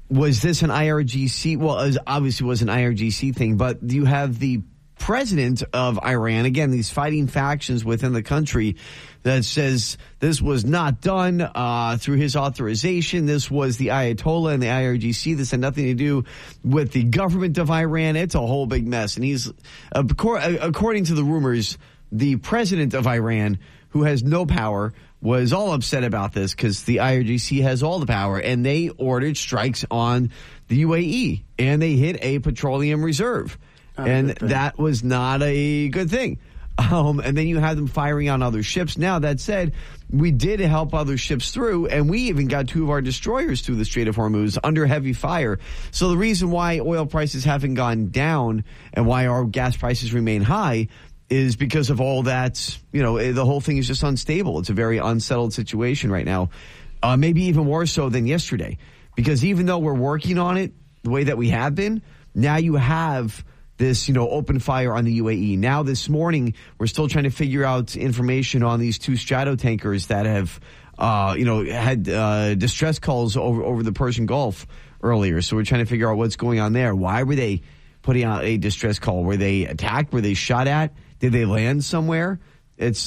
was this an IRGC? Well, it obviously was an IRGC thing, but you have the president of Iran, again, these fighting factions within the country that says this was not done through his authorization. This was the Ayatollah and the IRGC. This had nothing to do with the government of Iran. It's a whole big mess. And he's, according to the rumors, the president of Iran, who has no power, was all upset about this because the IRGC has all the power, and they ordered strikes on the UAE, and they hit a petroleum reserve. And that was not a good thing. And then you have them firing on other ships. Now, that said, we did help other ships through, and we even got 2 of our destroyers through the Strait of Hormuz under heavy fire. So the reason why oil prices haven't gone down and why our gas prices remain high is because of all that. You know, the whole thing is just unstable. It's a very unsettled situation right now, maybe even more so than yesterday. Because even though we're working on it the way that we have been, now you have this, open fire on the UAE. Now this morning, we're still trying to figure out information on these 2 strato tankers that have, had distress calls over the Persian Gulf earlier. So we're trying to figure out what's going on there. Why were they putting out a distress call? Were they attacked? Were they shot at? Did they land somewhere? It's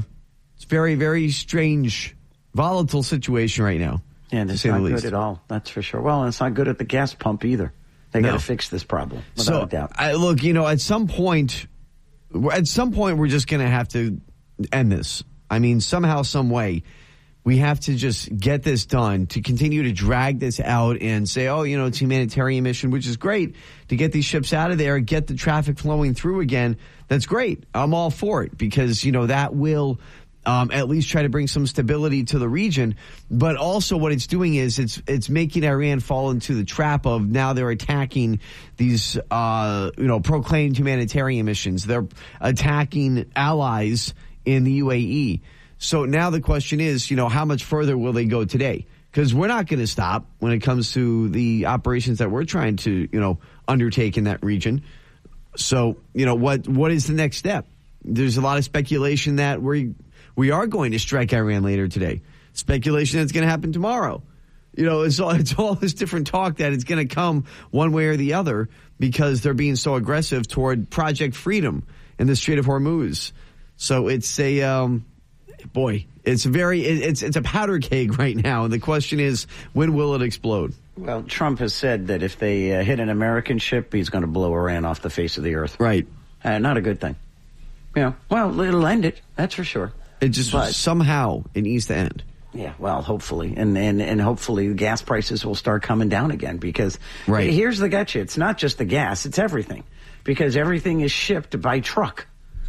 very, very strange, volatile situation right now. Yeah, it's not good at all. That's for sure. Well, and it's not good at the gas pump either. They got to fix this problem, without a doubt. Look, at some point, we're just going to have to end this. I mean, somehow, some way, we have to just get this done. To continue to drag this out and say, it's a humanitarian mission, which is great, to get these ships out of there, get the traffic flowing through again. That's great. I'm all for it because, that will at least try to bring some stability to the region. But also what it's doing is it's making Iran fall into the trap of now they're attacking these, proclaimed humanitarian missions. They're attacking allies in the UAE. So now the question is, how much further will they go today? Because we're not going to stop when it comes to the operations that we're trying to, undertake in that region. So, what is the next step? There's a lot of speculation that we are going to strike Iran later today. Speculation that's going to happen tomorrow. It's all this different talk that it's going to come one way or the other because they're being so aggressive toward Project Freedom in the Strait of Hormuz. So it's it's a powder keg right now. And the question is, when will it explode? Well, Trump has said that if they hit an American ship, he's going to blow Iran off the face of the earth. Right. Not a good thing. Well, it'll end it. That's for sure. It just somehow it needs to end. Yeah, well, hopefully. And hopefully the gas prices will start coming down again because here's the gotcha. It's not just the gas, it's everything. Because everything is shipped by truck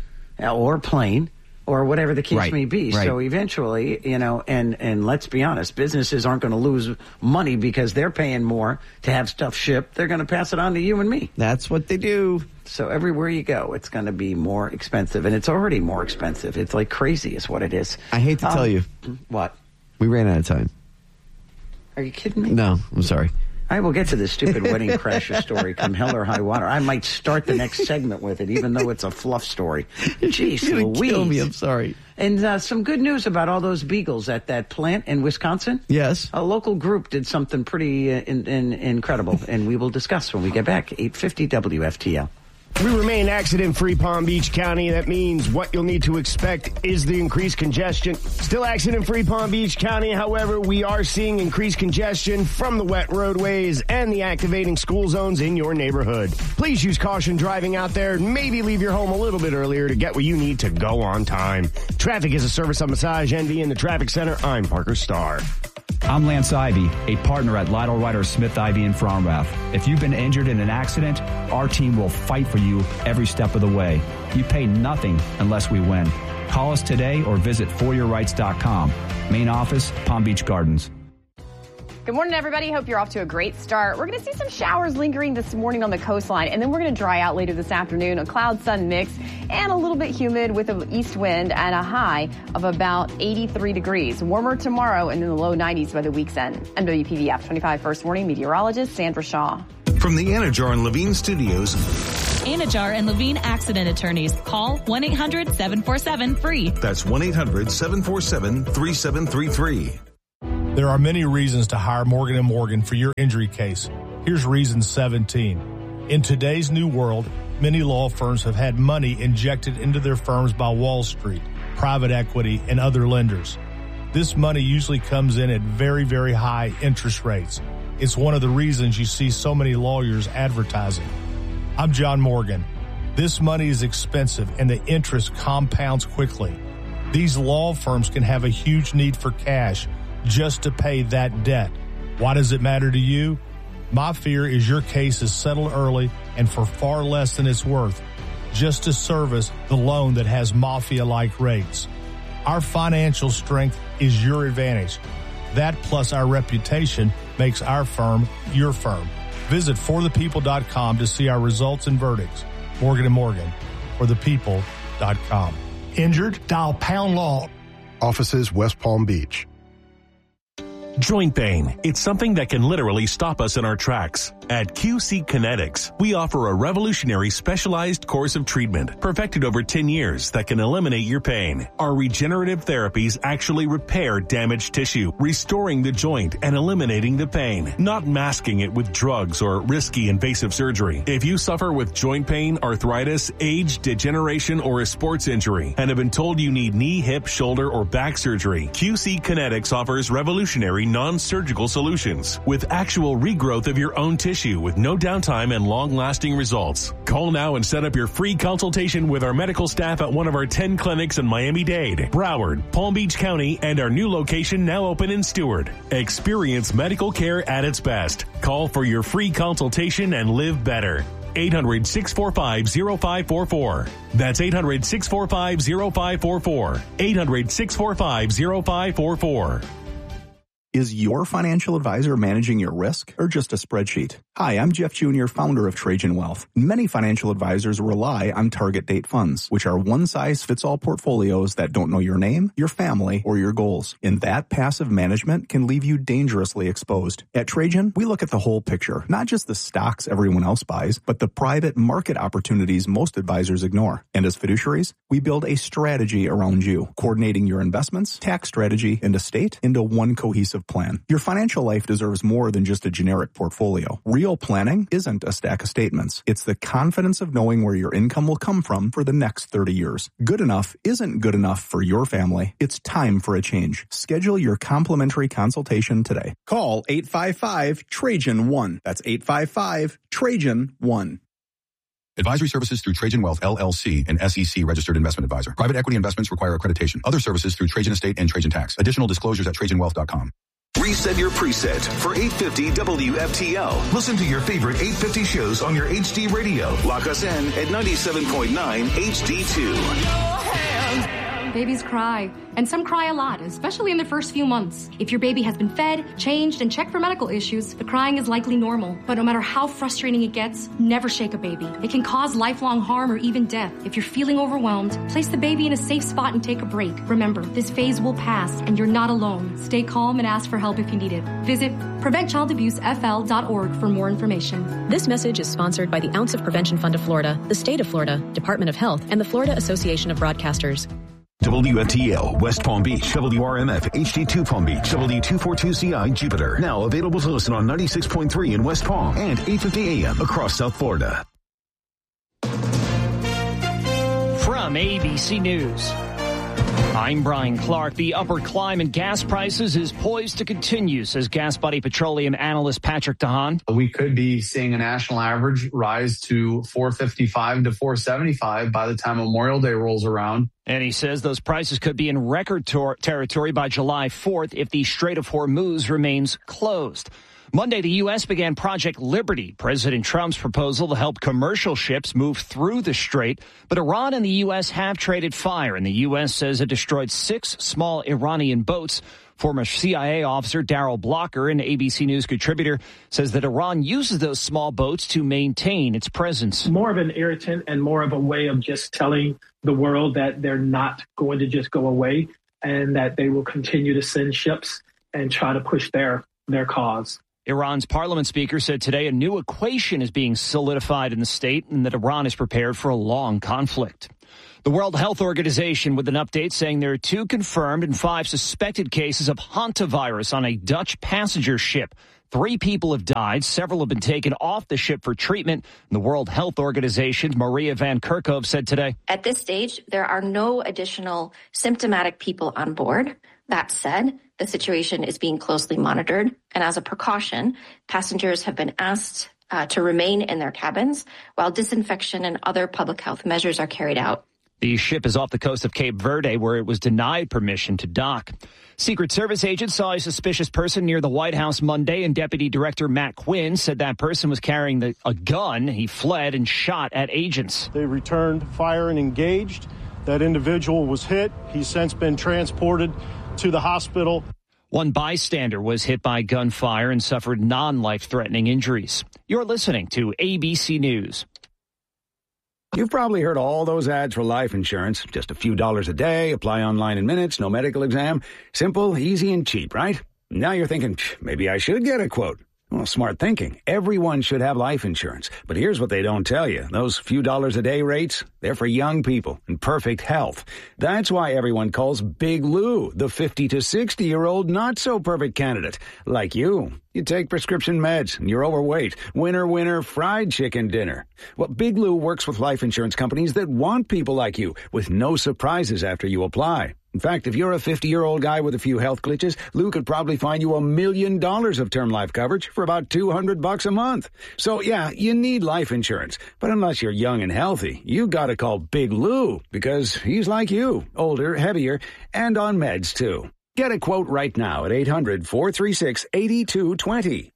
or plane or whatever the case may be. Right. So eventually, and let's be honest, businesses aren't going to lose money because they're paying more to have stuff shipped. They're going to pass it on to you and me. That's what they do. So everywhere you go, it's going to be more expensive, and it's already more expensive. It's like crazy is what it is. I hate to tell you. What? We ran out of time. Are you kidding me? No, I'm sorry. I will get to this stupid wedding crasher story come hell or high water. I might start the next segment with it, even though it's a fluff story. Jeez Louise. Kill me, I'm sorry. And some good news about all those beagles at that plant in Wisconsin. Yes. A local group did something pretty incredible, and we will discuss when we get back. 850 WFTL. We remain accident-free Palm Beach County. That means what you'll need to expect is the increased congestion. Still accident-free Palm Beach County. However, we are seeing increased congestion from the wet roadways and the activating school zones in your neighborhood. Please use caution driving out there and maybe leave your home a little bit earlier to get what you need to go on time. Traffic is a service of Massage Envy in the Traffic Center. I'm Parker Starr. I'm Lance Ivy, a partner at Lytle Ryder Smith Ivy in Fromrath. If you've been injured in an accident, our team will fight for you every step of the way. You pay nothing unless we win. Call us today or visit foryourrights.com. Main office, Palm Beach Gardens. Good morning, everybody. Hope you're off to a great start. We're going to see some showers lingering this morning on the coastline, and then we're going to dry out later this afternoon. A cloud-sun mix and a little bit humid with an east wind and a high of about 83 degrees. Warmer tomorrow and in the low 90s by the week's end. WPVF 25 First Warning meteorologist Sandra Shaw. From the Anajar and Levine Studios. Anajar and Levine Accident Attorneys. Call 1-800-747-FREE. That's 1-800-747-3733. There are many reasons to hire Morgan & Morgan for your injury case. Here's reason 17. In today's new world, many law firms have had money injected into their firms by Wall Street, private equity, and other lenders. This money usually comes in at very, very high interest rates. It's one of the reasons you see so many lawyers advertising. I'm John Morgan. This money is expensive and the interest compounds quickly. These law firms can have a huge need for cash just to pay that debt. Why does it matter to you? My fear is your case is settled early and for far less than it's worth, just to service the loan that has mafia-like rates. Our financial strength is your advantage. That plus our reputation makes our firm your firm. Visit forthepeople.com to see our results and verdicts. Morgan & Morgan, forthepeople.com. Injured? Dial pound law. Offices West Palm Beach. Joint pain. It's something that can literally stop us in our tracks. At QC Kinetics, we offer a revolutionary specialized course of treatment perfected over 10 years that can eliminate your pain. Our regenerative therapies actually repair damaged tissue, restoring the joint and eliminating the pain, not masking it with drugs or risky invasive surgery. If you suffer with joint pain, arthritis, age, degeneration, or a sports injury and have been told you need knee, hip, shoulder, or back surgery, QC Kinetics offers revolutionary non-surgical solutions with actual regrowth of your own tissue with no downtime and long-lasting results. Call now and set up your free consultation with our medical staff at one of our 10 clinics in Miami-Dade, Broward, Palm Beach County, and our new location now open in Stewart. Experience medical care at its best. Call for your free consultation and live better. 800-645-0544. That's 800-645-0544. 800-645-0544. Is your financial advisor managing your risk or just a spreadsheet? Hi, I'm Jeff Jr., founder of Trajan Wealth. Many financial advisors rely on target date funds, which are one-size-fits-all portfolios that don't know your name, your family, or your goals. And that passive management can leave you dangerously exposed. At Trajan, we look at the whole picture, not just the stocks everyone else buys, but the private market opportunities most advisors ignore. And as fiduciaries, we build a strategy around you, coordinating your investments, tax strategy, and estate into one cohesive plan. Your financial life deserves more than just a generic portfolio. Real planning isn't a stack of statements. It's the confidence of knowing where your income will come from for the next 30 years. Good enough isn't good enough for your family. It's time for a change. Schedule your complimentary consultation today. Call 855-TRAJAN-1. That's 855-TRAJAN-1. Advisory services through Trajan Wealth, LLC, an SEC registered investment advisor. Private equity investments require accreditation. Other services through Trajan Estate and Trajan Tax. Additional disclosures at TrajanWealth.com. Reset your preset for 850 WFTL. Listen to your favorite 850 shows on your HD radio. Lock us in at 97.9 HD2. Babies cry, and some cry a lot, especially in the first few months. If your baby has been fed, changed, and checked for medical issues, the crying is likely normal. But no matter how frustrating it gets, never shake a baby. It can cause lifelong harm or even death. If you're feeling overwhelmed, place the baby in a safe spot and take a break. Remember, this phase will pass, and you're not alone. Stay calm and ask for help if you need it. Visit PreventChildAbuseFL.org for more information. This message is sponsored by the Ounce of Prevention Fund of Florida, the State of Florida, Department of Health, and the Florida Association of Broadcasters. WFTL, West Palm Beach, WRMF, HD2 Palm Beach, W242CI, Jupiter. Now available to listen on 96.3 in West Palm and 850 AM across South Florida. From ABC News, I'm Brian Clark. The upward climb in gas prices is poised to continue, says Gas Buddy petroleum analyst Patrick DeHaan. We could be seeing a national average rise to $4.55 to $4.75 by the time Memorial Day rolls around. And he says those prices could be in record territory by July 4th if the Strait of Hormuz remains closed. Monday, the U.S. began Project Liberty, President Trump's proposal to help commercial ships move through the strait. But Iran and the U.S. have traded fire, and the U.S. says it destroyed 6 small Iranian boats. Former CIA officer Darrell Blocker, an ABC News contributor, says that Iran uses those small boats to maintain its presence. More of an irritant and more of a way of just telling the world that they're not going to just go away and that they will continue to send ships and try to push their cause. Iran's parliament speaker said today a new equation is being solidified in the state and that Iran is prepared for a long conflict. The World Health Organization with an update saying there are 2 confirmed and 5 suspected cases of hantavirus on a Dutch passenger ship. 3 people have died. Several have been taken off the ship for treatment. The World Health Organization, Maria Van Kerkhove, said today, "At this stage, there are no additional symptomatic people on board. That said, the situation is being closely monitored. And as a precaution, passengers have been asked to remain in their cabins while disinfection and other public health measures are carried out." The ship is off the coast of Cape Verde, where it was denied permission to dock. Secret Service agents saw a suspicious person near the White House Monday, and Deputy Director Matt Quinn said that person was carrying a gun. He fled and shot at agents. They returned fire and engaged. That individual was hit. He's since been transported to the hospital. One bystander was hit by gunfire and suffered non-life-threatening injuries. You're listening to ABC News. You've probably heard all those ads for life insurance. Just a few dollars a day, apply online in minutes, no medical exam. Simple, easy, and cheap, right? Now you're thinking, maybe I should get a quote. Well, smart thinking. Everyone should have life insurance. But here's what they don't tell you. Those few dollars a day rates, they're for young people in perfect health. That's why everyone calls Big Lou the 50 to 60-year-old not-so-perfect candidate. Like you. You take prescription meds and you're overweight. Winner, winner, fried chicken dinner. Well, Big Lou works with life insurance companies that want people like you with no surprises after you apply. In fact, if you're a 50-year-old guy with a few health glitches, Lou could probably find you $1 million of term life coverage for about $200 a month. So, yeah, you need life insurance. But unless you're young and healthy, you got to call Big Lou because he's like you, older, heavier, and on meds, too. Get a quote right now at 800-436-8220,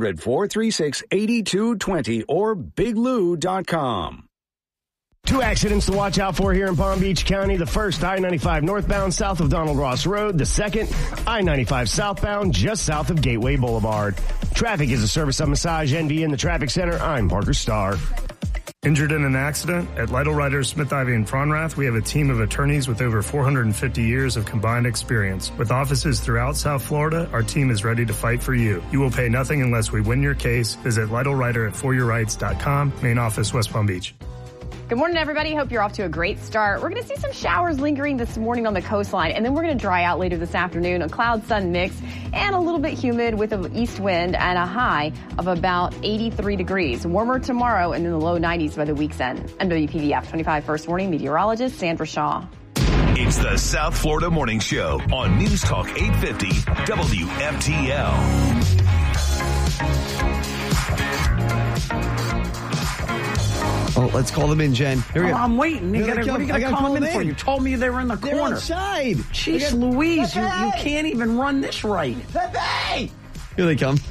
800-436-8220, or biglou.com. 2 accidents to watch out for here in Palm Beach County. The first, I-95 northbound south of Donald Ross Road. The second, I-95 southbound just south of Gateway Boulevard. Traffic is a service of Massage NV in the Traffic Center. I'm Parker Starr. Injured in an accident? At Lytle Ryder, Smith, Ivy, and Fronrath, we have a team of attorneys with over 450 years of combined experience. With offices throughout South Florida, our team is ready to fight for you. You will pay nothing unless we win your case. Visit Lytle Ryder at foryourrights.com. Main office, West Palm Beach. Good morning, everybody. Hope you're off to a great start. We're going to see some showers lingering this morning on the coastline, and then we're going to dry out later this afternoon. A cloud-sun mix and a little bit humid with an east wind and a high of about 83 degrees. Warmer tomorrow and in the low 90s by the week's end. I'm WPVF 25 First Warning meteorologist Sandra Shaw. It's the South Florida Morning Show on News Talk 850 WFTL. Oh, let's call them in, Jen. Here we go. I'm waiting. What are you going to call them in for? You told me they were in the corner. They're outside. Jeez Louise, you can't even run this right. Pepe! Here they come.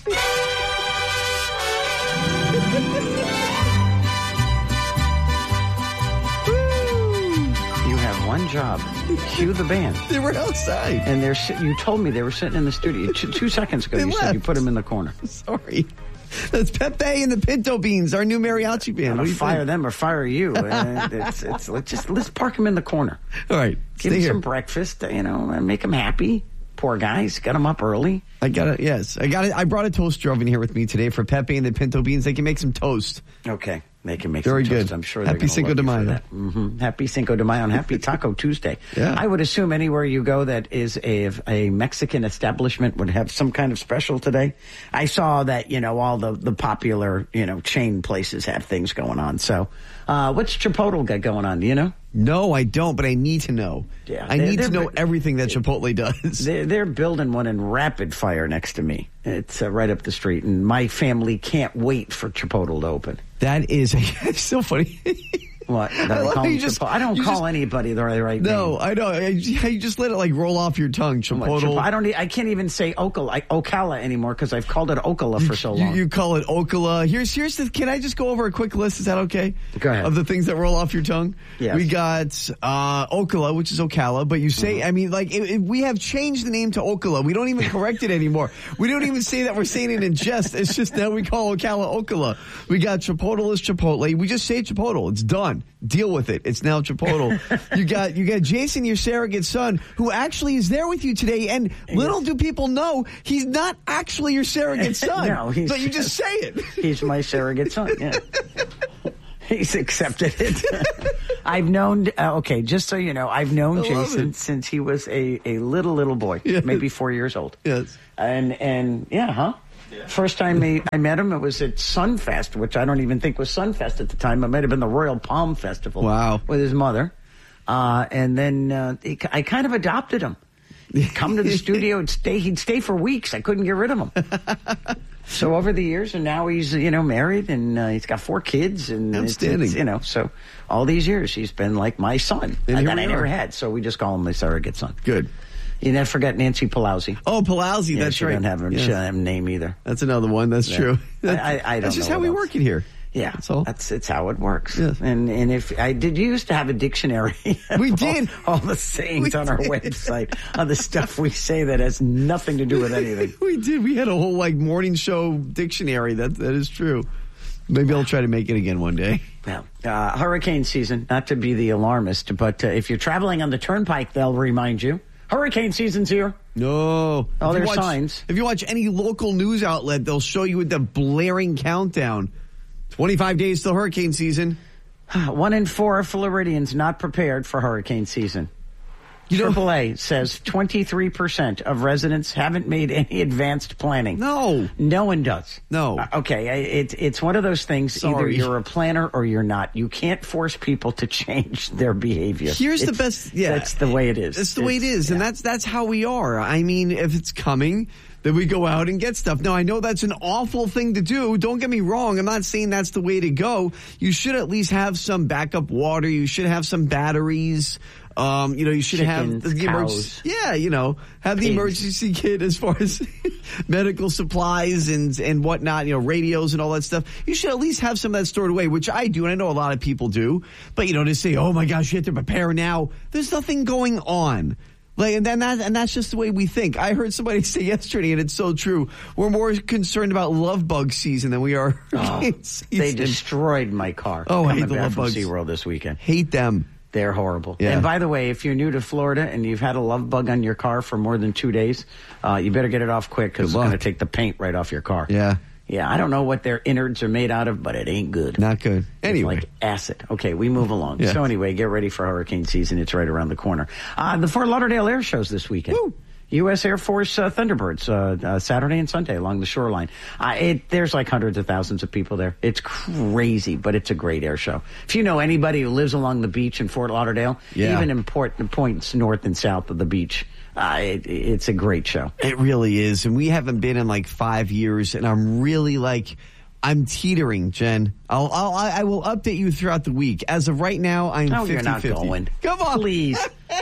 You have one job. Cue the band. They were outside. And you told me they were sitting in the studio. 2 seconds ago, you said you put them in the corner. Sorry. That's Pepe and the Pinto Beans, our new mariachi band. I'm fire them or fire you. Let's park them in the corner. All right, give them some breakfast. And make them happy. Poor guys, got them up early. I brought a toaster oven here with me today for Pepe and the Pinto Beans. They can make some toast. Okay. They can make very some toast. Good. I'm sure. Happy Cinco de Mayo. Happy Cinco de Mayo and happy Taco Tuesday. Yeah. I would assume anywhere you go that is a Mexican establishment would have some kind of special today. I saw that all the popular chain places have things going on. So, what's Chipotle got going on? Do you know? No, I don't, but I need to know. Yeah, I need to know everything that Chipotle does. They're building one in Rapid Fire next to me. It's right up the street, and my family can't wait for Chipotle to open. That is it's so funny. What? I don't call anybody the right name. No, I know. You just let it roll off your tongue, Chipotle. I can't even say Ocala anymore because I've called it Ocala for so long. You call it Ocala. Can I just go over a quick list? Is that okay? Go ahead. Of the things that roll off your tongue? Yes. We got Ocala, which is Ocala, but you say, we have changed the name to Ocala. We don't even correct it anymore. We don't even say that we're saying it in jest. It's just now we call Ocala Ocala. We got Chipotle is Chipotle. We just say Chipotle. It's done. Deal with it. It's now Chipotle. You got Jason, your surrogate son, who actually is there with you today. And little do people know, he's not actually your surrogate son. No, so you just say it. He's my surrogate son. Yeah. He's accepted it. I've known, just so you know, I've known Jason since he was a little boy, maybe 4 years old. Yes. And First time I met him, it was at Sunfest, which I don't even think was Sunfest at the time. It might have been the Royal Palm Festival. Wow. With his mother. And then I kind of adopted him. He'd come to the studio and he'd stay for weeks. I couldn't get rid of him. So over the years, and now he's, married, and he's got 4 kids. And outstanding. So all these years, he's been like my son. And that I never had. So we just call him my surrogate son. Good. You never forget Nancy Pelosi. Oh, Pelosi, that's she right. She doesn't have a name either. That's another one. That's true. I don't know. That's just how we work it here. Yeah, that's all. It's how it works. Yes. And if did you used to have a dictionary? We did all the sayings on our website on the stuff we say that has nothing to do with anything. We did. We had a whole morning show dictionary. That is true. Maybe I'll try to make it again one day. Well, hurricane season. Not to be the alarmist, but if you're traveling on the turnpike, they'll remind you. Hurricane season's here. No. Oh, there's signs. If you watch any local news outlet, they'll show you with the blaring countdown. 25 days till hurricane season. 1 in 4 Floridians not prepared for hurricane season. AAA says 23% of residents haven't made any advanced planning. No. No one does. No. It's one of those things. Sorry. Either you're a planner or you're not. You can't force people to change their behavior. Here's the best. Yeah. That's the way it is. That's the way it is. Yeah. And that's how we are. I mean, if it's coming, then we go out and get stuff. Now, I know that's an awful thing to do. Don't get me wrong. I'm not saying that's the way to go. You should at least have some backup water. You should have some batteries. You should Chickens, have the emergency. Yeah, have the emergency kit as far as medical supplies and whatnot. Radios and all that stuff. You should at least have some of that stored away, which I do, and I know a lot of people do. But to say, oh my gosh, you have to prepare now. There's nothing going on. And that's just the way we think. I heard somebody say yesterday, and it's so true. We're more concerned about love bug season than we are hurricane season. They destroyed my car. Oh, I hate the love bugs. SeaWorld this weekend. Hate them. They're horrible. Yeah. And by the way, if you're new to Florida and you've had a love bug on your car for more than 2 days, you better get it off quick because it's going to take the paint right off your car. Yeah. Yeah, I don't know what their innards are made out of, but it ain't good. Not good. Anyway. It's like acid. Okay, we move along. Yeah. So anyway, get ready for hurricane season. It's right around the corner. The Fort Lauderdale Air Show's this weekend. Woo. U.S. Air Force Thunderbirds, Saturday and Sunday along the shoreline. There's like hundreds of thousands of people there. It's crazy, but it's a great air show. If you know anybody who lives along the beach in Fort Lauderdale, even in points north and south of the beach, it's a great show. It really is. And we haven't been in 5 years, and I'm really I'm teetering, Jen. I will update you throughout the week. As of right now, I'm 50-50. You're not going. Come on. Please.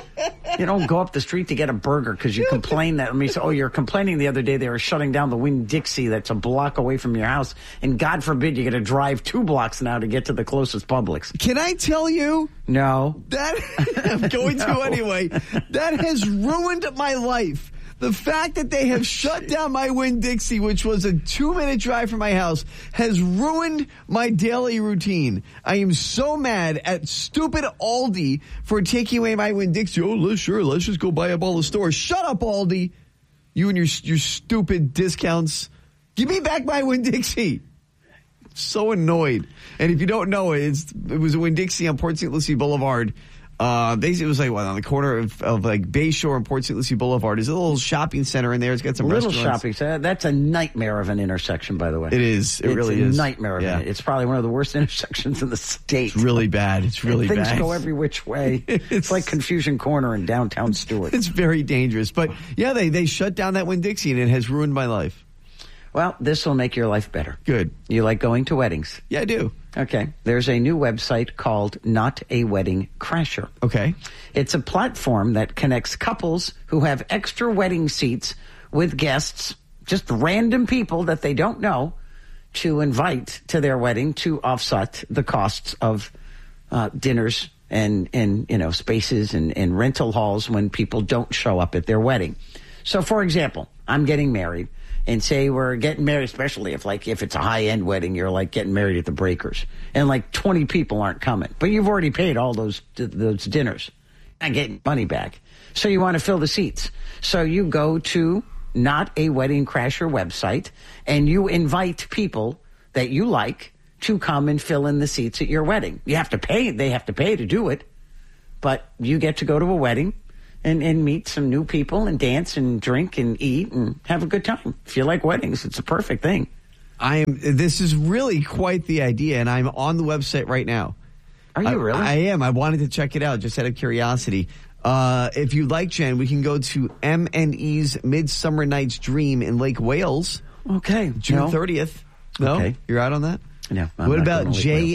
You don't go up the street to get a burger because you complain that. You're complaining the other day they were shutting down the Winn-Dixie that's a block away from your house. And God forbid you got to drive 2 blocks now to get to the closest Publix. Can I tell you? No. I'm going to anyway. That has ruined my life. The fact that they have shut down my Winn-Dixie, which was a 2-minute drive from my house, has ruined my daily routine. I am so mad at stupid Aldi for taking away my Winn-Dixie. Oh, let's just go buy up all the stores. Shut up, Aldi. You and your stupid discounts. Give me back my Winn-Dixie. So annoyed. And if you don't know it, it was a Winn-Dixie on Port St. Lucie Boulevard. It was on the corner of Bayshore and Port St. Lucie Boulevard. There's a little shopping center in there. It's got some restaurants. Shopping center. That's a nightmare of an intersection, by the way. It is. It really is. It's a nightmare of it. It's probably one of the worst intersections in the state. It's really bad. It's really bad. Things go every which way. It's like Confusion Corner in downtown Stewart. It's very dangerous. But, yeah, they shut down that Winn-Dixie, and it has ruined my life. Well, this will make your life better. Good. You like going to weddings? Yeah, I do. Okay. There's a new website called Not a Wedding Crasher. Okay. It's a platform that connects couples who have extra wedding seats with guests, just random people that they don't know, to invite to their wedding to offset the costs of dinners and spaces and rental halls when people don't show up at their wedding. So, for example, I'm getting married. And say we're getting married, especially if it's a high-end wedding, you're getting married at the Breakers. And 20 people aren't coming. But you've already paid all those dinners. Not getting money back. So you want to fill the seats. So you go to Not a Wedding Crasher website, and you invite people that you like to come and fill in the seats at your wedding. You have to pay. They have to pay to do it. But you get to go to a wedding and meet some new people and dance and drink and eat and have a good time. If you like weddings, it's a perfect thing. This is really quite the idea, and I'm on the website right now. Are you really? I am. I wanted to check it out just out of curiosity. If you'd like, Jen, we can go to M&E's Midsummer Night's Dream in Lake Wales. Okay. June 30th. No? Okay. You're out on that? No. What about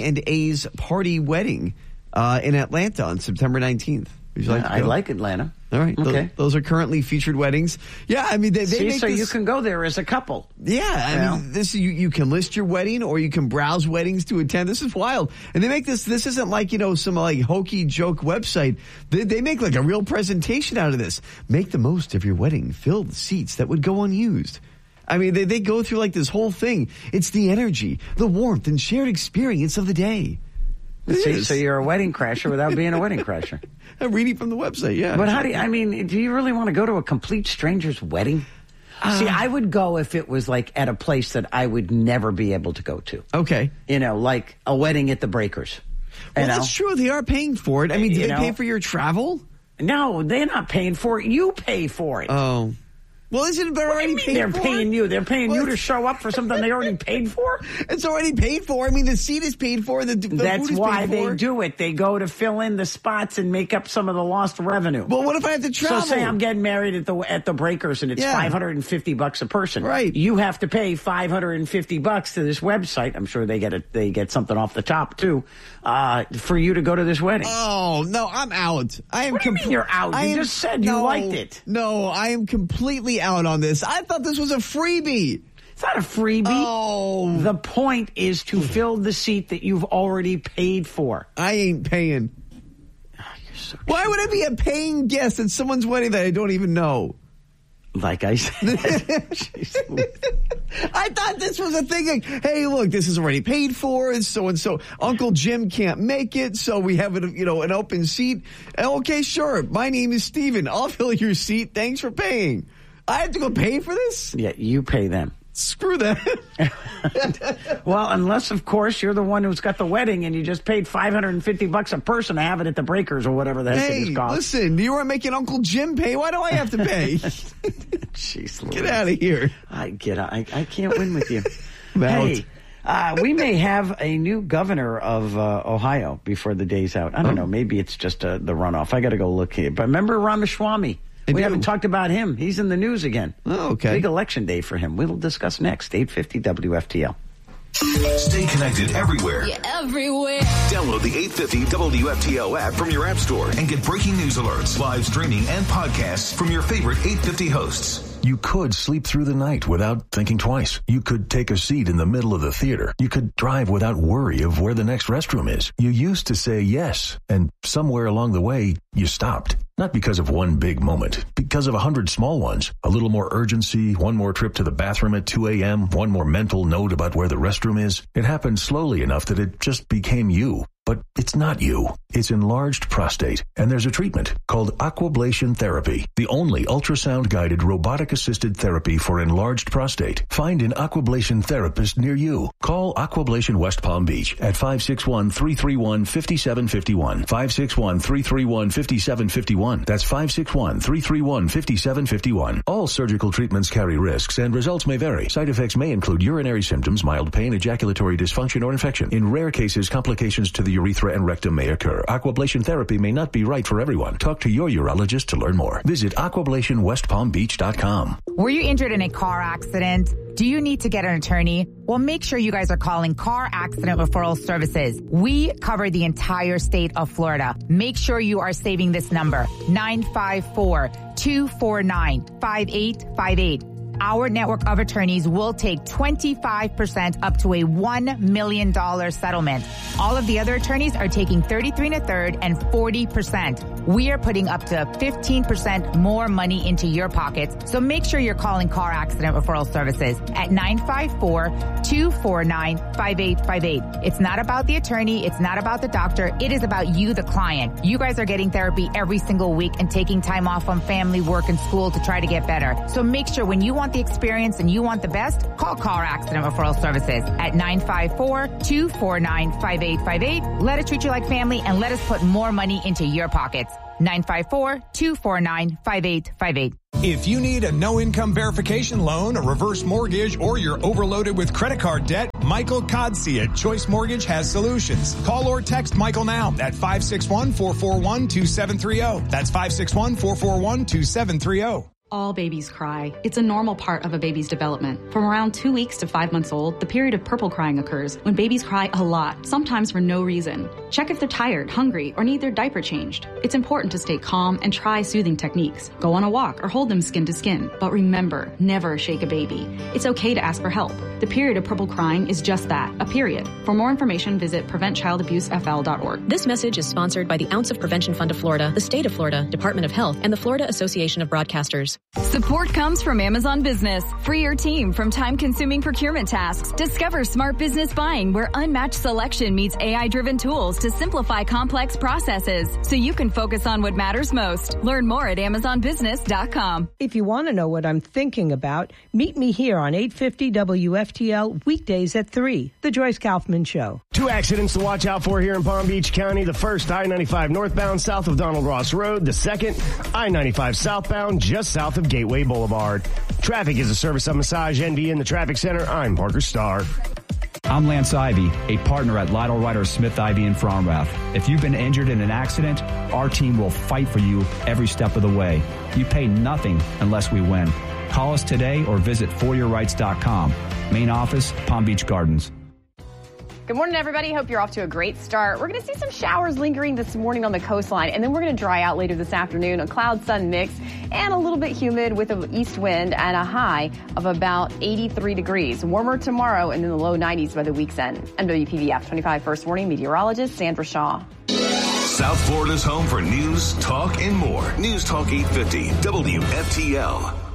J&A's Party Wedding in Atlanta on September 19th? Would you like to go? I like Atlanta. All right. Okay. Those are currently featured weddings. Yeah, I mean, they make so this, you can go there as a couple. Yeah, I mean, this you can list your wedding or you can browse weddings to attend. This is wild. And they make this isn't like, some like hokey joke website. They make like a real presentation out of this. Make the most of your wedding. Fill the seats that would go unused. I mean, they go through like this whole thing. It's the energy, the warmth, and shared experience of the day. See, so you're a wedding crasher without being a wedding crasher. I'm reading from the website, yeah. But do you really want to go to a complete stranger's wedding? See, I would go if it was like at a place that I would never be able to go to. Okay. Like a wedding at the Breakers. Well, that's true. They are paying for it. I mean, do they pay for your travel? No, they're not paying for it. You pay for it. Oh. Well, isn't it already paid for? They're paying you. They're paying you to show up for something they already paid for? It's already paid for. I mean, the seat is paid for. The That's food is why paid they for. do it. They go to fill in the spots and make up some of the lost revenue. Well, what if I have to travel? So say I'm getting married at the Breakers and it's $550 a person. Right. You have to pay $550 to this website. I'm sure they get something off the top too, for you to go to this wedding. Oh no, I'm out. I am. What do you mean you're out? You just said you liked it. No, I am completely out on this. I thought this was a freebie. It's not a freebie. Oh. The point is to fill the seat that you've already paid for. I ain't paying. Oh, you're so Why would I be a paying guest at someone's wedding that I don't even know? Like I said. I thought this was a thing like, hey, look, this is already paid for, and so. Uncle Jim can't make it, so we have an open seat. Okay, sure. My name is Steven. I'll fill your seat. Thanks for paying. I have to go pay for this? Yeah, you pay them. Screw that. Well, unless, of course, you're the one who's got the wedding and you just paid $550 a person to have it at the Breakers or whatever the heck it is called. Listen, you weren't making Uncle Jim pay. Why do I have to pay? Jeez, get out of here. I can't win with you. Hey, we may have a new governor of Ohio before the day's out. I don't know. Maybe it's just the runoff. I got to go look here. But remember Ramaswamy? We haven't talked about him. He's in the news again. Oh, okay. Big election day for him. We'll discuss next. 850 WFTL. Stay connected everywhere. Yeah, everywhere. Download the 850 WFTL app from your app store and get breaking news alerts, live streaming, and podcasts from your favorite 850 hosts. You could sleep through the night without thinking twice. You could take a seat in the middle of the theater. You could drive without worry of where the next restroom is. You used to say yes, and somewhere along the way, you stopped. Not because of one big moment, because of 100 small ones. A little more urgency, one more trip to the bathroom at 2 a.m., one more mental note about where the restroom is. It happened slowly enough that it just became you. But it's not you. It's enlarged prostate. And there's a treatment called Aquablation Therapy, the only ultrasound-guided robotic-assisted therapy for enlarged prostate. Find an Aquablation therapist near you. Call Aquablation West Palm Beach at 561-331-5751. 561-331-5751. That's 561-331-5751. All surgical treatments carry risks and results may vary. Side effects may include urinary symptoms, mild pain, ejaculatory dysfunction, or infection. In rare cases, complications to the urethra and rectum may occur. Aquablation therapy may not be right for everyone. Talk to your urologist to learn more. Visit aquablationwestpalmbeach.com. Were you injured in a car accident? Do you need to get an attorney? Well, make sure you guys are calling Car Accident Referral Services. We cover the entire state of Florida. Make sure you are saving this number, 954-249-5858. Our network of attorneys will take 25% up to a $1 million settlement. All of the other attorneys are taking 33 1/3 and 40%. We are putting up to 15% more money into your pockets. So make sure you're calling Car Accident Referral Services at 954-249-5858. It's not about the attorney. It's not about the doctor. It is about you, the client. You guys are getting therapy every single week and taking time off from family, work, and school to try to get better. So make sure when you want want the experience and you want the best, call Car Accident Referral Services at 954-249-5858. Let us treat you like family and let us put more money into your pockets. 954-249-5858. If you need a no-income verification loan, a reverse mortgage, or you're overloaded with credit card debt, Michael Codsey at Choice Mortgage has solutions. Call or text Michael now at 561-441-2730. That's 561-441-2730. All babies cry. It's a normal part of a baby's development. From around 2 weeks to 5 months old, the period of purple crying occurs when babies cry a lot, sometimes for no reason. Check if they're tired, hungry, or need their diaper changed. It's important to stay calm and try soothing techniques. Go on a walk or hold them skin to skin. But remember, never shake a baby. It's okay to ask for help. The period of purple crying is just that, a period. For more information, visit PreventChildAbuseFL.org. This message is sponsored by the Ounce of Prevention Fund of Florida, the State of Florida, Department of Health, and the Florida Association of Broadcasters. Support comes from Amazon Business. Free your team from time-consuming procurement tasks. Discover smart business buying where unmatched selection meets AI-driven tools to simplify complex processes so you can focus on what matters most. Learn more at AmazonBusiness.com. If you want to know what I'm thinking about, meet me here on 850 WFTL weekdays at 3. The Joyce Kaufman Show. 2 accidents to watch out for here in Palm Beach County. The first, I-95 northbound south of Donald Ross Road. The second, I-95 southbound just south of Gateway Boulevard. Traffic is a service of Massage NV in the Traffic Center. I'm Parker Starr. I'm Lance Ivy, a partner at Lytle Ryder Smith Ivy in Fromrath. If you've been injured in an accident, our team will fight for you every step of the way. You pay nothing unless we win. Call us today or visit foryourrights.com. Main office, Palm Beach Gardens. Good morning, everybody. Hope you're off to a great start. We're going to see some showers lingering this morning on the coastline, and then we're going to dry out later this afternoon. A cloud-sun mix and a little bit humid with an east wind and a high of about 83 degrees. Warmer tomorrow and in the low 90s by the week's end. WPVF 25 First Warning meteorologist Sandra Shaw. South Florida's home for news, talk, and more. News Talk 850 WFTL.